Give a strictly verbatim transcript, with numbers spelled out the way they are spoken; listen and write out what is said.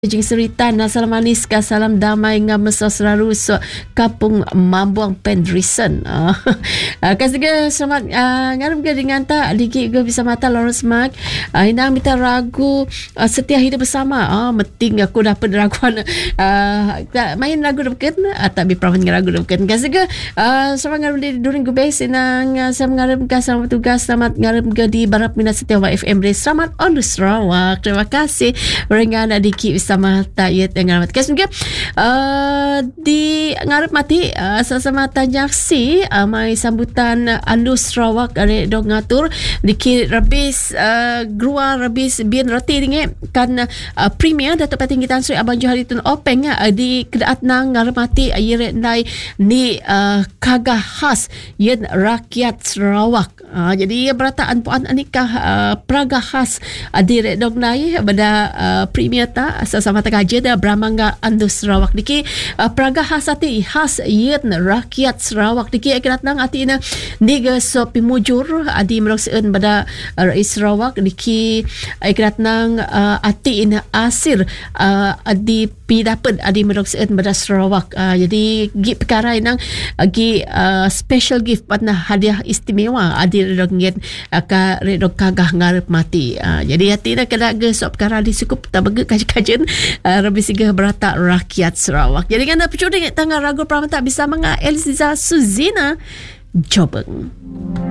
Jing Seritan, salam manis ka, salam damai ngam mesra selalu so Kampung Mambuang Pendrison. Ah, uh, kasih selamat uh, ngarep ke dengan tak dikit ke bisa mata Lawrence Mark. Uh, inang minta ragu uh, setia hidup bersama. Ah, uh, meting aku dapat raguan uh, main lagu dekat uh, tak bi perawan ragu dekat. Kasih ke uh, selamat ngarep during go base inang uh, saya ngarep ke selamat tugas, selamat ngarep ke di Barat Minat Setia F M Day. Selamat on the Sarawak. Terima kasih ringan dikit sama tayat dengan mat kes juga uh, di ngarep mati uh, sama tanjaksi uh, mai sambutan uh, Andus Sarawak are dog ngatur dikit rabis uh, grua rabis bien roti dinge kan uh, premier Datuk Patinggi Tan Sri Abang Johari Tun Openg uh, di kedaat nang ngarep mati ayere nai ni uh, kagah khas yen rakyat Sarawak. Uh, jadi berataan puan anikah uh, praga khas uh, di dog nai pada uh, premier ta sama kaje dah Bramangga Andus Sarawak diki uh, praga khas ati khas yen rakyat Sarawak diki akirat nang ati na niga so pimujur adi merokseun pada uh, Rais Sarawak diki akirat nang uh, ati ina asir uh, adi pi dapat adi merokseun pada Sarawak. Uh, jadi gi perkara nang uh, gi uh, special gift pada hadiah istimewa adi redongen uh, ka redong kagah ngarep mati. Uh, jadi ati na kena ge so perkara di sukup tabage kajen Uh, Rabi Siga Berata Rakyat Sarawak. Jadi kan anda percuma dengan tangga ragu pramata bisa menga Elisa Suzina Jobeng.